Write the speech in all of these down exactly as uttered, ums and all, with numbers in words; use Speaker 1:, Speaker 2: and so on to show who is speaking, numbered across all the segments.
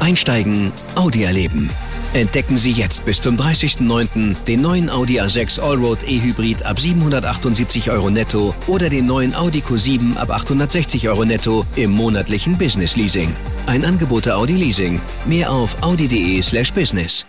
Speaker 1: Einsteigen, Audi erleben. Entdecken Sie jetzt bis zum dreißigsten neunten den neuen Audi A sechs Allroad E-Hybrid ab siebenhundertachtundsiebzig Euro netto oder den neuen Audi Q sieben ab achthundertsechzig Euro netto im monatlichen Business Leasing. Ein Angebot der Audi Leasing. Mehr auf audi.de slash business.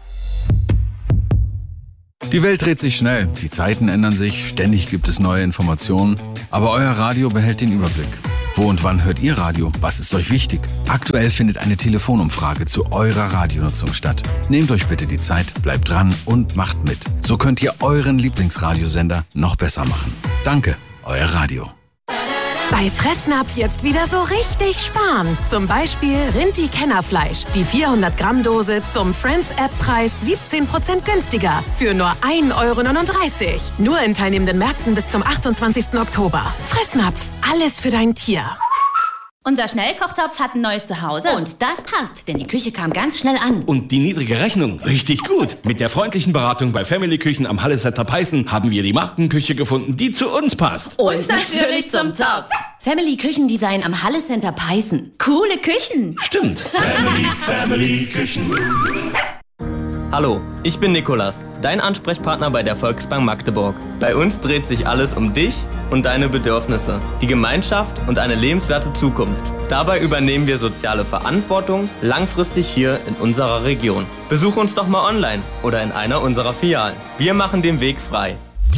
Speaker 2: Die Welt dreht sich schnell, die Zeiten ändern sich, ständig gibt es neue Informationen, aber euer Radio behält den Überblick. Wo und wann hört ihr Radio? Was ist euch wichtig? Aktuell findet eine Telefonumfrage zu eurer Radionutzung statt. Nehmt euch bitte die Zeit, bleibt dran und macht mit. So könnt ihr euren Lieblingsradiosender noch besser machen. Danke, euer Radio.
Speaker 3: Bei Fressnapf jetzt wieder so richtig sparen. Zum Beispiel Rinti-Kennerfleisch. Die vierhundert Gramm Dose zum Friends-App-Preis siebzehn Prozent günstiger. Für nur ein Euro neununddreißig. Nur in teilnehmenden Märkten bis zum achtundzwanzigsten Oktober. Fressnapf. Alles für dein Tier.
Speaker 4: Unser Schnellkochtopf hat ein neues Zuhause.
Speaker 5: Und das passt, denn die Küche kam ganz schnell an.
Speaker 6: Und die niedrige Rechnung, richtig gut. Mit der freundlichen Beratung bei Family Küchen am Hallesetter Peißen haben wir die Markenküche gefunden, die zu uns passt.
Speaker 5: Und, Und natürlich zum Topf. Family Küchendesign am Hallecenter Peißen.
Speaker 4: Coole Küchen.
Speaker 6: Stimmt.
Speaker 7: Family, Family Küchen.
Speaker 8: Hallo, ich bin Nikolas, dein Ansprechpartner bei der Volksbank Magdeburg. Bei uns dreht sich alles um dich und deine Bedürfnisse, die Gemeinschaft und eine lebenswerte Zukunft. Dabei übernehmen wir soziale Verantwortung langfristig hier in unserer Region. Besuche uns doch mal online oder in einer unserer Filialen. Wir machen den Weg frei.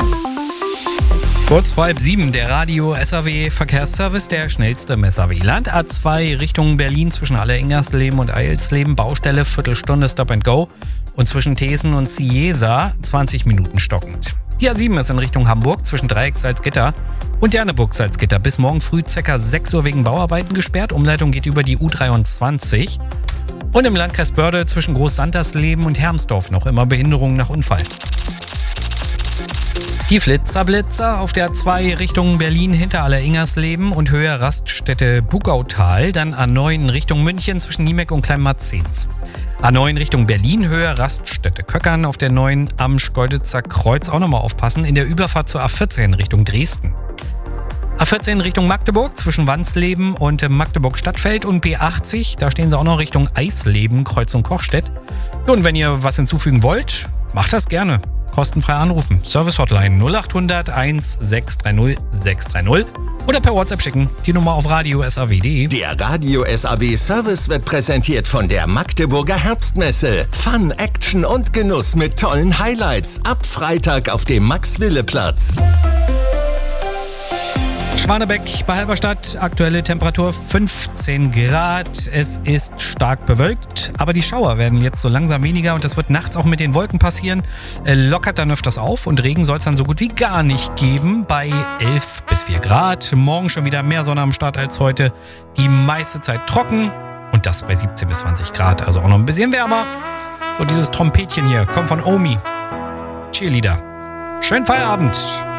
Speaker 9: Kurz vor halb sieben, der Radio-S A W-Verkehrsservice, der schnellste im S A W. Land A zwei Richtung Berlin zwischen Aller-Ingersleben und Eilsleben, Baustelle, Viertelstunde Stop and Go. Und zwischen Thesen und Ciesa zwanzig Minuten stockend. Die A sieben ist in Richtung Hamburg zwischen Dreieck Salzgitter und Derneburg Salzgitter bis morgen früh ca. sechs Uhr wegen Bauarbeiten gesperrt. Umleitung geht über die U dreiundzwanzig. Und im Landkreis Börde zwischen Groß-Santersleben und Hermsdorf noch immer Behinderungen nach Unfall. Die Flitzerblitzer auf der A zwei Richtung Berlin hinter Aller-Ingersleben und Höhe Raststätte Bugautal, dann A neun Richtung München zwischen Niemeck und Kleinmarzens. A neun Richtung Berlin, Höhe Raststätte Köckern auf der neun am Schkeuditzer Kreuz auch nochmal aufpassen, in der Überfahrt zur A vierzehn Richtung Dresden. A vierzehn Richtung Magdeburg zwischen Wansleben und Magdeburg-Stadtfeld und B achtzig, da stehen sie auch noch Richtung Eisleben, Kreuzung Kochstedt. Und wenn ihr was hinzufügen wollt, macht das gerne. Kostenfrei anrufen. Service Hotline null acht hundert eins sechs drei null sechs drei null oder per WhatsApp schicken. Die Nummer auf radio s a w punkt de.
Speaker 10: Der Radio-S A W-Service wird präsentiert von der Magdeburger Herbstmesse. Fun, Action und Genuss mit tollen Highlights. Ab Freitag auf dem Max-Wille-Platz.
Speaker 9: Schwanebeck bei Halberstadt, aktuelle Temperatur fünfzehn Grad. Es ist stark bewölkt, aber die Schauer werden jetzt so langsam weniger und das wird nachts auch mit den Wolken passieren. Äh, lockert dann öfters auf und Regen soll es dann so gut wie gar nicht geben bei elf bis vier Grad. Morgen schon wieder mehr Sonne am Start als heute. Die meiste Zeit trocken und das bei siebzehn bis zwanzig Grad, also auch noch ein bisschen wärmer. So, dieses Trompetchen hier kommt von Omi. Cheerleader. Schönen Feierabend.